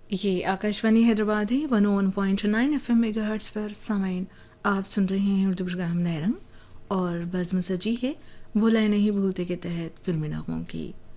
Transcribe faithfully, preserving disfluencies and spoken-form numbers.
ये आकाशवाणी हैदराबाद है one one point nine F M megahertz पर सामाइन आप सुन रहे हैं उर्दू प्रोग्राम नए रंग और बज़्म सजी है भुलाए नहीं भूलते के तहत फिल्मी नगमों की।